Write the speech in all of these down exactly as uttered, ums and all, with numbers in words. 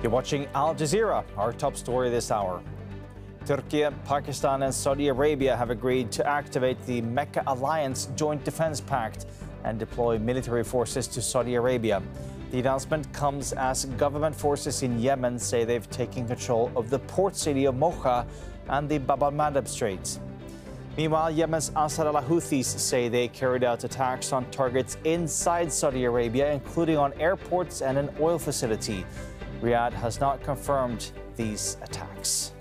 You're watching Al Jazeera, our top story this hour. Turkey, Pakistan and Saudi Arabia have agreed to activate the Mecca Alliance Joint Defense Pact and deploy military forces to Saudi Arabia. The announcement comes as government forces in Yemen say they've taken control of the port city of Mocha and the Bab al-Mandab Strait. Meanwhile, Yemen's Ansar al-Houthis say they carried out attacks on targets inside Saudi Arabia, including on airports and an oil facility. Riyadh has not confirmed these attacks.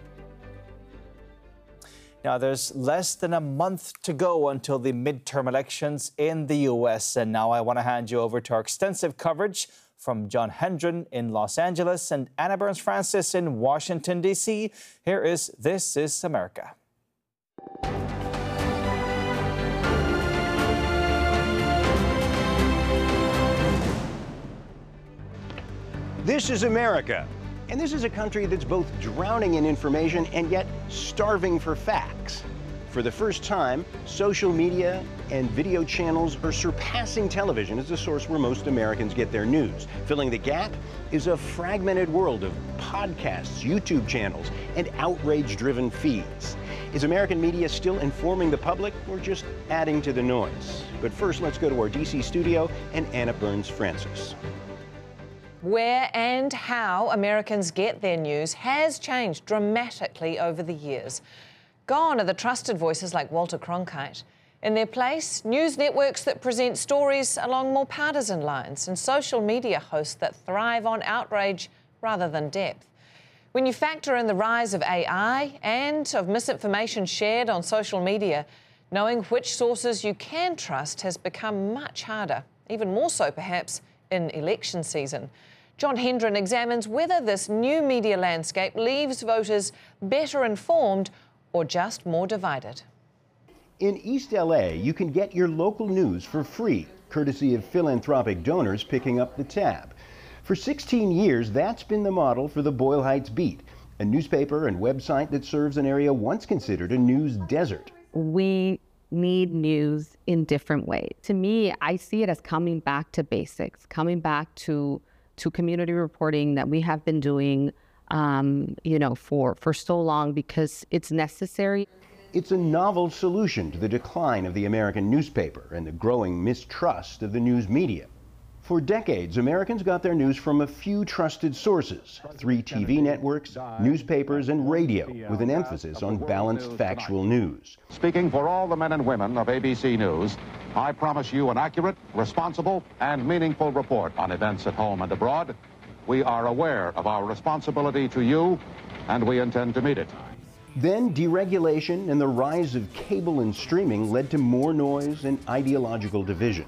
Now, there's less than a month to go until the midterm elections in the U S. And now I want to hand you over to our extensive coverage from John Hendren in Los Angeles and Anna Burns-Francis in Washington, D C. Here is This is America. This is America, and this is a country that's both drowning in information and yet starving for facts. For the first time, social media and video channels are surpassing television as the source where most Americans get their news. Filling the gap is a fragmented world of podcasts, YouTube channels, and outrage-driven feeds. Is American media still informing the public or just adding to the noise? But first, let's go to our D C studio and Anna Burns-Francis. Where and how Americans get their news has changed dramatically over the years. Gone are the trusted voices like Walter Cronkite. In their place, news networks that present stories along more partisan lines and social media hosts that thrive on outrage rather than depth. When you factor in the rise of A I and of misinformation shared on social media, knowing which sources you can trust has become much harder, even more so perhaps in election season. John Hendren examines whether this new media landscape leaves voters better informed or just more divided. In East L A, you can get your local news for free, courtesy of philanthropic donors picking up the tab. For sixteen years, that's been the model for the Boyle Heights Beat, a newspaper and website that serves an area once considered a news desert. We need news in different ways. To me, I see it as coming back to basics, coming back to to community reporting that we have been doing, um, you know, for, for so long because it's necessary. It's a novel solution to the decline of the American newspaper and the growing mistrust of the news media. For decades, Americans got their news from a few trusted sources, three T V networks, newspapers, and radio, with an emphasis on balanced factual news. Speaking for all the men and women of A B C News, I promise you an accurate, responsible, and meaningful report on events at home and abroad. We are aware of our responsibility to you, and we intend to meet it. Then deregulation and the rise of cable and streaming led to more noise and ideological division.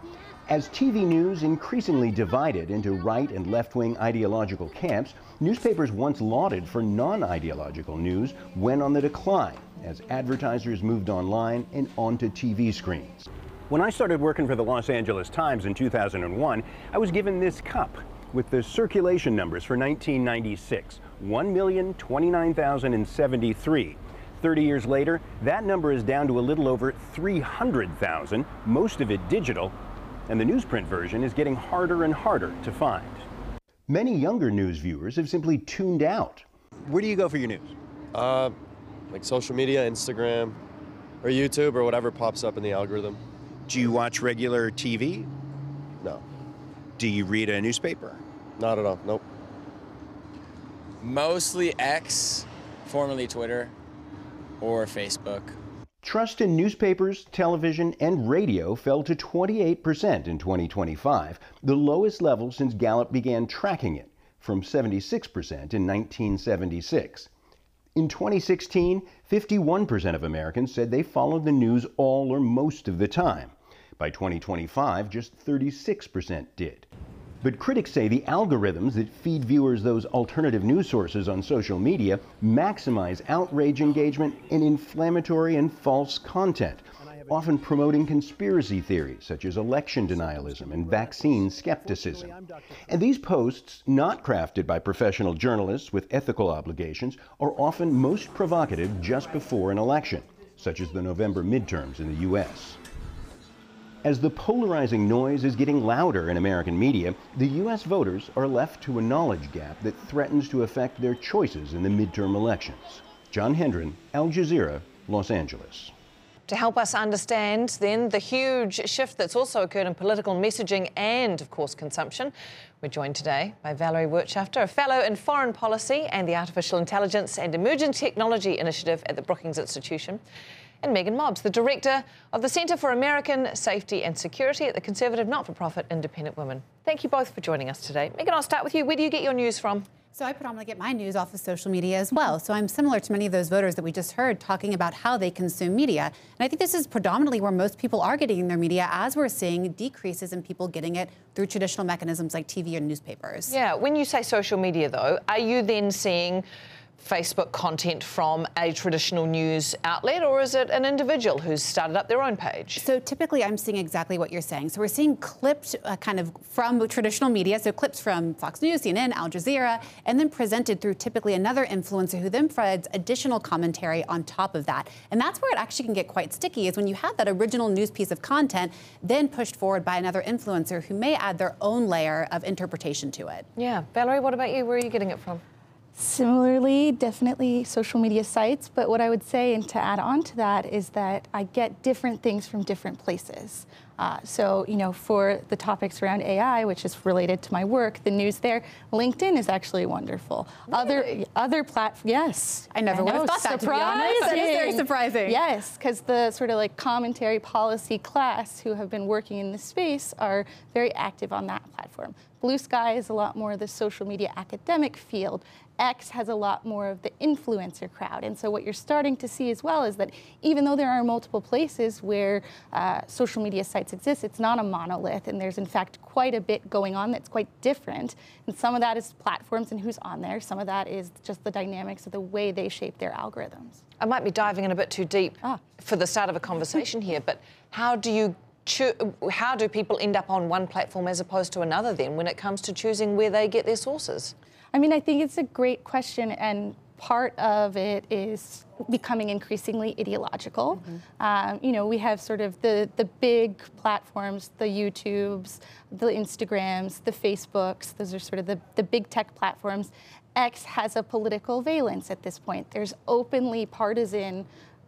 As T V news increasingly divided into right and left-wing ideological camps, newspapers once lauded for non-ideological news went on the decline as advertisers moved online and onto T V screens. When I started working for the Los Angeles Times in two thousand one, I was given this cup with the circulation numbers for nineteen ninety-six, one million twenty-nine thousand seventy-three. thirty years later, that number is down to a little over three hundred thousand, most of it digital, and the newsprint version is getting harder and harder to find. Many younger news viewers have simply tuned out. Where do you go for your news? Uh, like social media, Instagram, or YouTube, or whatever pops up in the algorithm. Do you watch regular T V? No. Do you read a newspaper? Not at all, nope. Mostly X, formerly Twitter, or Facebook. Trust in newspapers, television, and radio fell to twenty-eight percent in twenty twenty-five, the lowest level since Gallup began tracking it, from seventy-six percent in nineteen seventy-six. In twenty sixteen, fifty-one percent of Americans said they followed the news all or most of the time. By twenty twenty-five, just thirty-six percent did. But critics say the algorithms that feed viewers those alternative news sources on social media maximize outrage engagement and inflammatory and false content, often promoting conspiracy theories such as election denialism and vaccine skepticism. And these posts, not crafted by professional journalists with ethical obligations, are often most provocative just before an election, such as the November midterms in the U S As the polarizing noise is getting louder in American media, the U S voters are left to a knowledge gap that threatens to affect their choices in the midterm elections. John Hendren, Al Jazeera, Los Angeles. To help us understand, then, the huge shift that's also occurred in political messaging and, of course, consumption, we're joined today by Valerie Wirtschafter, a fellow in foreign policy and the Artificial Intelligence and Emerging Technology Initiative at the Brookings Institution, and Megan Mobbs, the director of the Centre for American Safety and Security at the conservative not-for-profit Independent Women. Thank you both for joining us today. Megan, I'll start with you. Where do you get your news from? So I predominantly get my news off of social media as well. So I'm similar to many of those voters that we just heard talking about how they consume media. And I think this is predominantly where most people are getting their media, as we're seeing decreases in people getting it through traditional mechanisms like T V and newspapers. Yeah, when you say social media, though, are you then seeing Facebook content from a traditional news outlet, or is it an individual who's started up their own page? So typically I'm seeing exactly what you're saying. So we're seeing clipped uh, kind of from traditional media, so clips from Fox News, C N N, Al Jazeera, and then presented through typically another influencer who then provides additional commentary on top of that. And that's where it actually can get quite sticky, is when you have that original news piece of content then pushed forward by another influencer who may add their own layer of interpretation to it. Yeah. Valerie, what about you? Where are you getting it from? Similarly, definitely social media sites, but what I would say, and to add on to that, is that I get different things from different places. Uh, so, you know, for the topics around A I, which is related to my work, the news there, LinkedIn is actually wonderful. Really? Other other platforms, yes. I never I would know, have thought that, to be honest. That is very surprising. Yes, because the sort of like commentary policy class who have been working in this space are very active on that platform. Blue Sky is a lot more the social media academic field. X has a lot more of the influencer crowd. And so what you're starting to see as well is that even though there are multiple places where uh, social media sites exist, it's not a monolith. And there's, in fact, quite a bit going on that's quite different. And some of that is platforms and who's on there. Some of that is just the dynamics of the way they shape their algorithms. I might be diving in a bit too deep ah. for the start of a conversation here, but how do you how do people end up on one platform as opposed to another then when it comes to choosing where they get their sources? I mean, I think it's a great question, and part of it is becoming increasingly ideological. Mm-hmm. um, you know, we have sort of the, the big platforms, the YouTubes, the Instagrams, the Facebooks. Those are sort of the, the big tech platforms. X has a political valence at this point. There's openly partisan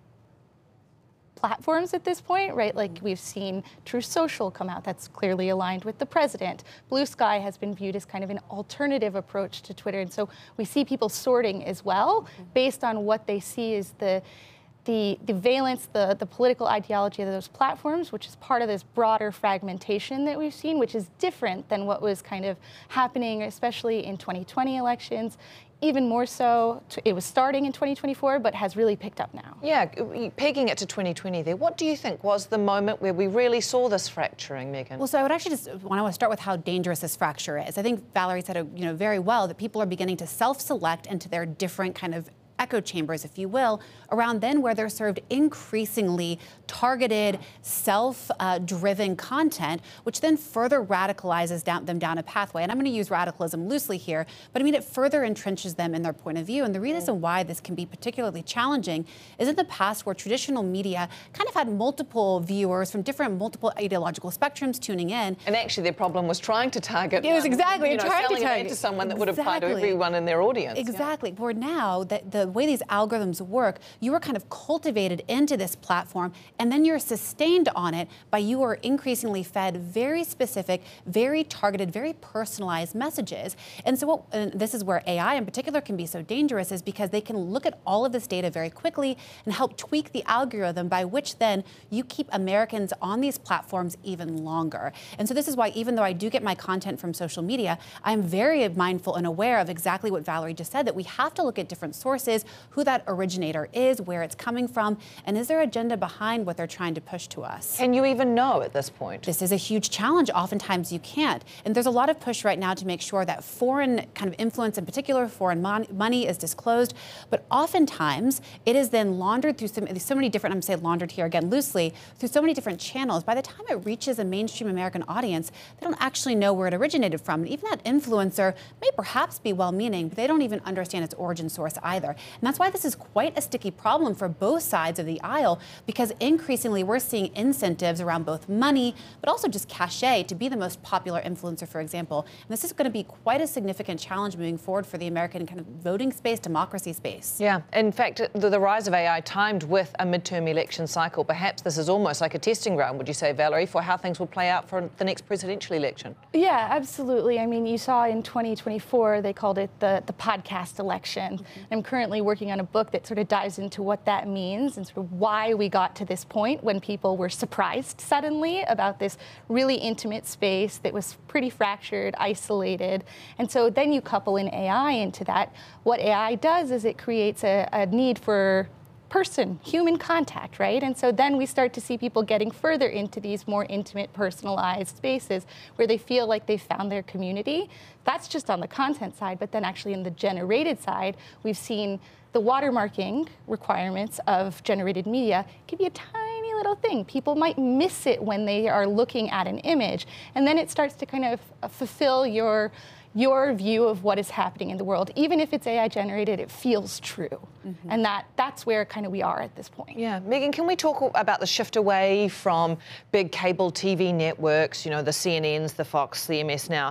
platforms at this point, right? Like we've seen True Social come out that's clearly aligned with the president. Blue Sky has been viewed as kind of an alternative approach to Twitter. And so we see people sorting as well based on what they see as the the, the valence, the, the political ideology of those platforms, which is part of this broader fragmentation that we've seen, which is different than what was kind of happening, especially in twenty twenty elections. Even more so, it was starting in twenty twenty-four, but has really picked up now. Yeah, pegging it to twenty twenty there, what do you think was the moment where we really saw this fracturing, Megan? Well, so I would actually just want to start with how dangerous this fracture is. I think Valerie said it, you know, very well, that people are beginning to self-select into their different kind of echo chambers, if you will, around then where they're served increasingly targeted, self-driven uh, content, which then further radicalizes down, them down a pathway. And I'm going to use radicalism loosely here, but I mean, it further entrenches them in their point of view. And the reason why this can be particularly challenging is in the past where traditional media kind of had multiple viewers from different multiple ideological spectrums tuning in. And actually their problem was trying to target It was exactly, you know, trying selling to target it to someone that would exactly. apply to everyone in their audience. Exactly. Yeah. Where now, that the way these algorithms work, you are kind of cultivated into this platform, and then you're sustained on it by you are increasingly fed very specific, very targeted, very personalized messages. And so what, and this is where A I in particular can be so dangerous, is because they can look at all of this data very quickly and help tweak the algorithm by which then you keep Americans on these platforms even longer. And so this is why, even though I do get my content from social media, I'm very mindful and aware of exactly what Valerie just said, that we have to look at different sources, who that originator is, where it's coming from, and is there agenda behind what they're trying to push to us. Can you even know at this point? This is a huge challenge. Oftentimes you can't. And there's a lot of push right now to make sure that foreign kind of influence, in particular foreign mon money, is disclosed. But oftentimes it is then laundered through some, so many different, I'm saying laundered here again loosely, through so many different channels. By the time it reaches a mainstream American audience, they don't actually know where it originated from. And even that influencer may perhaps be well-meaning, but they don't even understand its origin source either. And that's why this is quite a sticky problem for both sides of the aisle, because increasingly we're seeing incentives around both money, but also just cachet to be the most popular influencer, for example. And this is going to be quite a significant challenge moving forward for the American kind of voting space, democracy space. Yeah, in fact, the, the rise of A I timed with a midterm election cycle. Perhaps this is almost like a testing ground, would you say, Valerie, for how things will play out for the next presidential election? Yeah, absolutely. I mean, you saw in twenty twenty-four, they called it the, the podcast election. Mm-hmm. I'm currently working on a book that sort of dives into what that means and sort of why we got to this point when people were surprised suddenly about this really intimate space that was pretty fractured, isolated. And so then you couple in A I into that. What A I does is it creates a, a need for person, human contact, right? And so then we start to see people getting further into these more intimate, personalized spaces where they feel like they've found their community. That's just on the content side, but then actually in the generated side, we've seen the watermarking requirements of generated media can be a tiny little thing. People might miss it when they are looking at an image, and then it starts to kind of fulfill your your view of what is happening in the world. Even if it's A I generated, it feels true. Mm-hmm. And that that's where kind of we are at this point. Yeah. Megan, can we talk about the shift away from big cable T V networks, you know, the C N Ns, the Fox, the M S Now?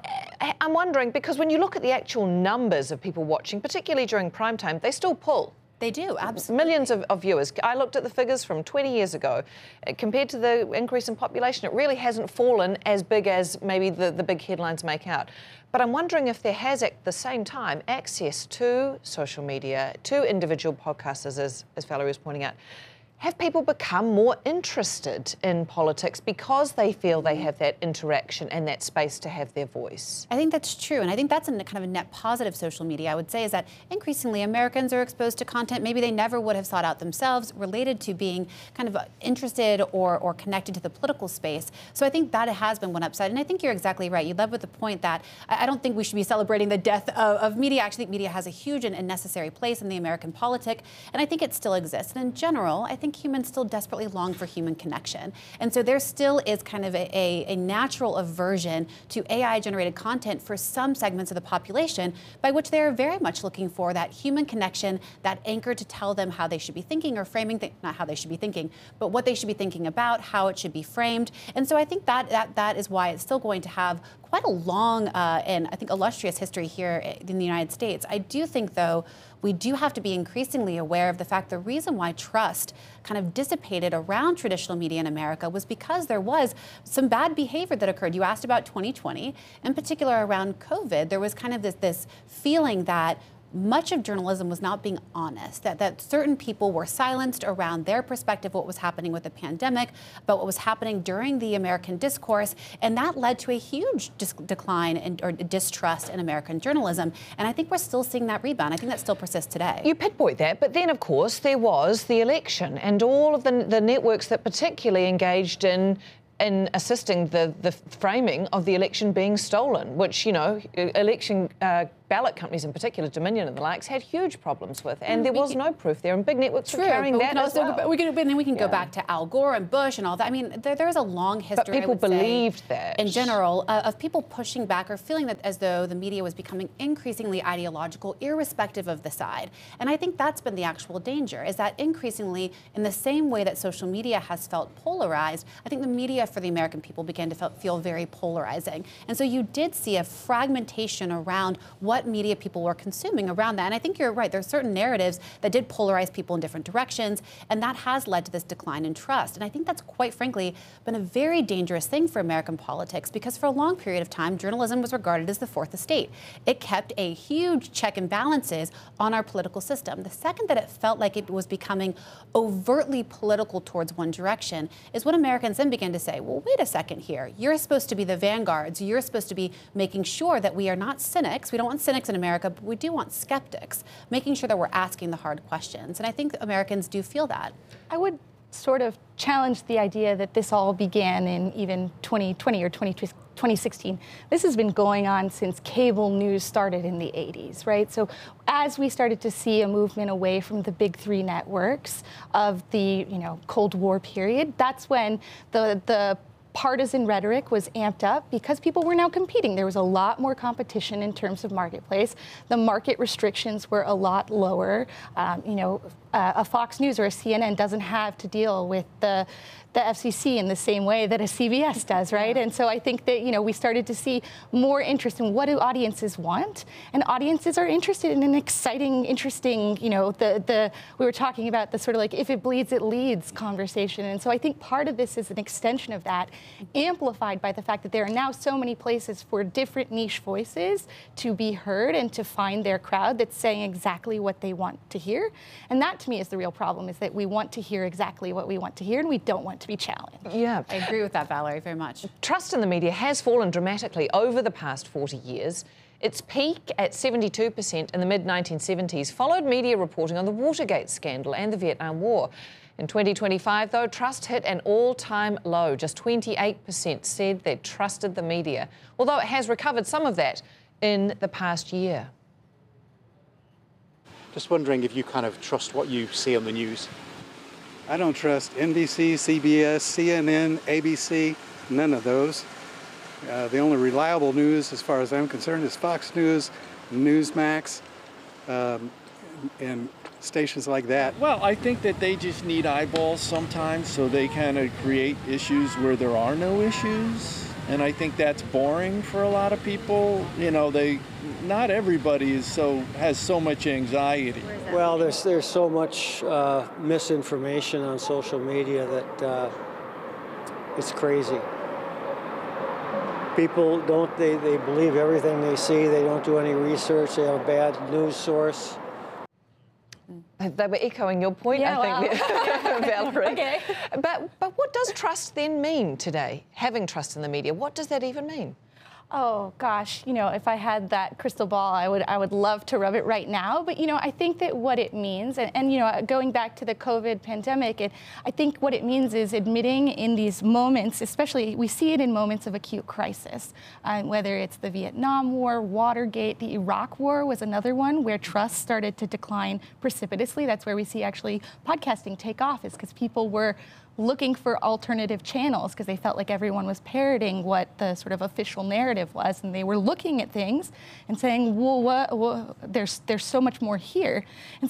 I'm wondering, because when you look at the actual numbers of people watching, particularly during prime time, they still pull. They do, absolutely. Millions of, of viewers. I looked at the figures from twenty years ago. Compared to the increase in population, it really hasn't fallen as big as maybe the, the big headlines make out. But I'm wondering if there has, at the same time, access to social media, to individual podcasters, as, as Valerie was pointing out. Have people become more interested in politics because they feel they have that interaction and that space to have their voice? I think that's true, and I think that's a kind of a net positive social media, I would say, is that increasingly Americans are exposed to content maybe they never would have sought out themselves, related to being kind of interested or, or connected to the political space. So I think that has been one upside, and I think you're exactly right. You led with the point that I, I don't think we should be celebrating the death of, of media. I actually think media has a huge and, and necessary place in the American politic, and I think it still exists. And in general, I think humans still desperately long for human connection. And so there still is kind of a, a, a natural aversion to A I-generated content for some segments of the population, by which they're very much looking for that human connection, that anchor to tell them how they should be thinking or framing, th not how they should be thinking, but what they should be thinking about, how it should be framed. And so I think that that, that is why it's still going to have quite a long uh, and I think illustrious history here in the United States. I do think, though, we do have to be increasingly aware of the fact the reason why trust kind of dissipated around traditional media in America was because there was some bad behavior that occurred. You asked about twenty twenty, in particular around COVID. There was kind of this, this feeling that much of journalism was not being honest, that, that certain people were silenced around their perspective, what was happening with the pandemic, about what was happening during the American discourse, and that led to a huge dis decline in, or distrust in American journalism. And I think we're still seeing that rebound. I think that still persists today. You pinpoint that, but then, of course, there was the election and all of the, the networks that particularly engaged in in assisting the, the framing of the election being stolen, which, you know, election uh, ballot companies in particular, Dominion and the likes, had huge problems with, and there was no proof there, and big networks were carrying that as well. Go, we can, and then we can yeah. go back to Al Gore and Bush and all that. I mean, there, there's a long history, but people I would believed say, that. in general, uh, of people pushing back or feeling that as though the media was becoming increasingly ideological, irrespective of the side. And I think that's been the actual danger, is that increasingly, in the same way that social media has felt polarized, I think the media for the American people began to feel, feel very polarizing. And so you did see a fragmentation around what media people were consuming around that. And I think you're right. There are certain narratives that did polarize people in different directions, and that has led to this decline in trust. And I think that's, quite frankly, been a very dangerous thing for American politics, because for a long period of time, journalism was regarded as the fourth estate. It kept a huge check and balances on our political system. The second that it felt like it was becoming overtly political towards one direction is when Americans then began to say, well, wait a second here. You're supposed to be the vanguards. You're supposed to be making sure that we are not cynics. We don't want cynics in America. America, but we do want skeptics, making sure that we're asking the hard questions. And I think Americans do feel that. I would sort of challenge the idea that this all began in even twenty twenty or twenty sixteen. This has been going on since cable news started in the eighties, right? So as we started to see a movement away from the big three networks of the, you know, Cold War period, that's when the, the partisan rhetoric was amped up because people were now competing. There was a lot more competition in terms of marketplace. The market restrictions were a lot lower. Um, you know, uh, a Fox News or a C N N doesn't have to deal with the the F C C in the same way that a C B S does, right? And so I think that, you know, we started to see more interest in what do audiences want, and audiences are interested in an exciting, interesting, you know, the the we were talking about the sort of like if it bleeds, it leads conversation. And so I think part of this is an extension of that, amplified by the fact that there are now so many places for different niche voices to be heard and to find their crowd that's saying exactly what they want to hear. And that to me is the real problem, is that we want to hear exactly what we want to hear and we don't want to be challenged. Yeah. I agree with that, Valerie, very much. Trust in the media has fallen dramatically over the past forty years. Its peak at seventy-two percent in the mid nineteen seventies followed media reporting on the Watergate scandal and the Vietnam War. In twenty twenty-five, though, trust hit an all-time low. Just twenty-eight percent said they trusted the media, although it has recovered some of that in the past year. Just wondering if you kind of trust what you see on the news. I don't trust N B C, C B S, C N N, A B C, none of those. Uh, the only reliable news, as far as I'm concerned, is Fox News, Newsmax, um, and stations like that. Well, I think that they just need eyeballs sometimes, so they kind of create issues where there are no issues. And I think that's boring for a lot of people. You know, they, not everybody is so, has so much anxiety. Well, there's, there's so much uh, misinformation on social media that uh, it's crazy. People don't, they, they believe everything they see. They don't do any research. They have a bad news source. They were echoing your point, Yeah, I think, wow. Valerie. Okay. But, but what does trust then mean today? Having trust in the media, what does that even mean? Oh gosh, you know, if I had that crystal ball, I would I would love to rub it right now. But you know, I think that what it means, and, and you know, going back to the COVID pandemic, it, I think what it means is admitting in these moments, especially we see it in moments of acute crisis, uh, whether it's the Vietnam War, Watergate, the Iraq War was another one where trust started to decline precipitously. That's where we see actually podcasting take off, is because people were looking for alternative channels because they felt like everyone was parroting what the sort of official narrative was, and they were looking at things and saying, well, what, what, there's there's so much more here. And so